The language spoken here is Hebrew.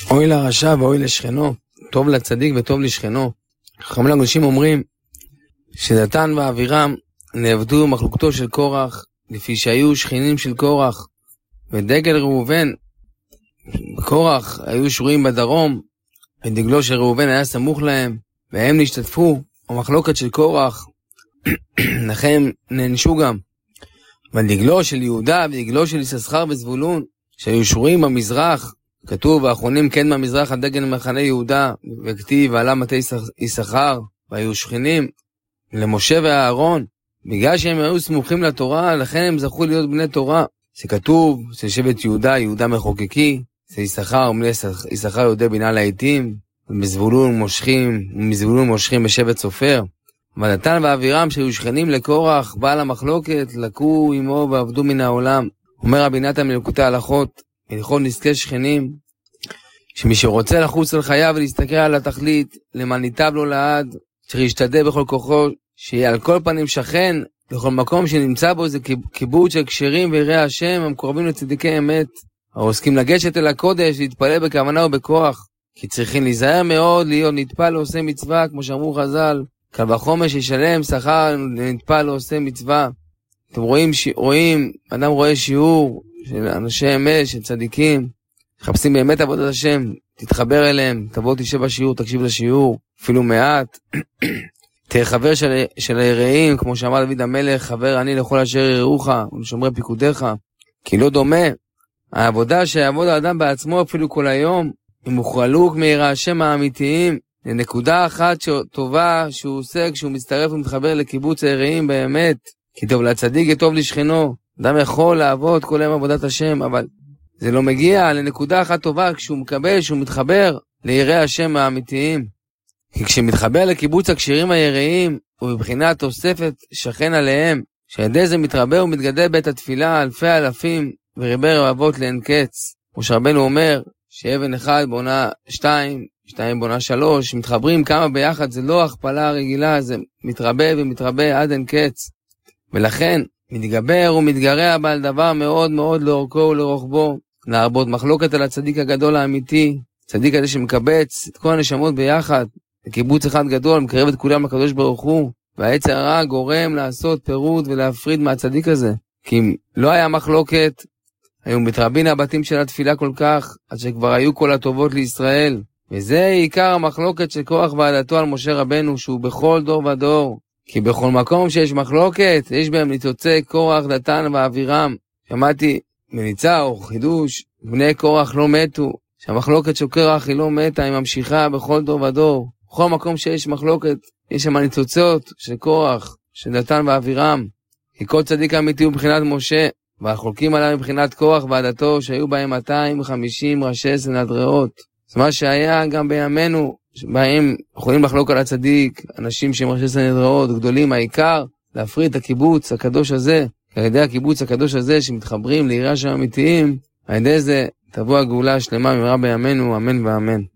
אוי לרשע ואוי לשכנו, טוב לצדיק וטוב לשכנו. חכמים הקדושים אומרים שדתן ואבירם נעבדו מחלוקתו של קורח, לפי שהיו שכנים של קורח, ודגל ראובן וקורח היו שרויים בדרום, ודגלו של ראובן היה סמוך להם, והם נשתתפו במחלוקת של קורח, לכן נענשו גם. ודגלו של יהודה ודגלו של יששכר וזבולון, שהיו שרויים במזרח, כתוב ואחרונים כן במזרח הדגל מחנה יהודה, וכתיב ועלה מטה יששכר, והיו שכנים למשה ואהרון, בגלל שהם היו סמוכים לתורה, לכן הם זכו להיות בני תורה. שכתוב ששבט יהודה, יהודה מחוקקי, שיששכר בני יששכר יהודי בינה לעיתים, ומזבולון מושכים בשבט סופר. ודתן ואבירם שהיו שכנים לקורח, בעל המחלוקת, לקו עמו ועבדו מן העולם. אומר רבי נתן מליקוטי הלכות, הלכות נזקי שכנים, שמי שרוצה לחוץ על חייו ולהסתכל על התכלית, למען ייטב לו לעד, צריך להשתדל בכל כוחו, שיהיה על כל פנים שכן, לכל מקום שנמצא בו זה כיבוד של קשרים ויראי השם, המקורבים לצדיקי אמת, העוסקים לגשת אל הקודש, להתפלל בכוונה ובכוח, כי צריכים להיזהר מאוד להיות נטפל לעושה מצווה, כמו שאמרו חז"ל, קל וחומר שישלם שכר לנטפל לעושה מצווה. אתם רואים, אדם רואה שיעור של אנשי אמת, של צדיקים, מחפשים באמת עבודת השם, תתחבר אליהם, תבוא תשב בשיעור, תקשיב לשיעור, אפילו מעט. תהיה חבר של היראים, כמו שאמר דוד המלך, חבר אני לכל אשר יראוך ולשומרי פיקודיך, כי לא דומה העבודה שיעבוד האדם בעצמו אפילו כל היום, אם הוא חלוק מירא השם האמיתיים, לנקודה אחת טובה שהוא עושה כשהוא מצטרף ומתחבר לקיבוץ היראים באמת, כי טוב לצדיק וטוב לשכנו. אדם יכול לעבוד כל היום עבודת השם, אבל זה לא מגיע לנקודה אחת טובה כשהוא מקבל, כשהוא מתחבר ליראי השם האמיתיים. כי כשמתחבר לקיבוץ הקשרים היראים, הוא בבחינת תוספת שכן עליהם, שידי זה מתרבה ומתגדל בית התפילה אלפי אלפים ורבי רבבות לאין קץ. כמו שרבנו אומר, שאבן אחד בונה 2, 2 בונה 3, מתחברים כמה ביחד, זה לא הכפלה רגילה, זה מתרבה ומתרבה עד אין קץ. ולכן מתגבר ומתגרע בעל דבר מאוד מאוד לאורכו ולרוחבו, להרבות מחלוקת על הצדיק הגדול האמיתי, צדיק הזה שמקבץ את כל הנשמות ביחד, לקיבוץ אחד גדול, מקרב את כולם לקדוש ברוך הוא, והיצר הרע גורם לעשות פירוד ולהפריד מהצדיק הזה. כי אם לא היה מחלוקת, היו מתרבין הבתים של התפילה כל כך, עד שכבר היו כל הטובות לישראל. וזה עיקר המחלוקת של קורח ועדתו על משה רבנו, שהוא בכל דור ודור. כי בכל מקום שיש מחלוקת, יש בהם ניצוצי קורח, דתן ואבירם. שמעתי מליצה או חידוש, בני קורח לא מתו, שהמחלוקת של קורח היא לא מתה, היא ממשיכה בכל דור ודור. בכל מקום שיש מחלוקת, יש שם ניצוצות של קורח, של דתן ואבירם. כי כל צדיק אמיתי הוא מבחינת משה, והחולקים עליו מבחינת קורח ועדתו, שהיו בהם 250 ראשי סנהדריות. זה מה שהיה גם בימינו, שבהם יכולים לחלוק על הצדיק, אנשים שהם ראשי סנהדריות גדולים, העיקר להפריד את הקיבוץ הקדוש הזה, על ידי הקיבוץ הקדוש הזה שמתחברים ליראי השם אמיתיים, על ידי זה תבוא הגאולה השלמה במהרה בימינו, אמן ואמן.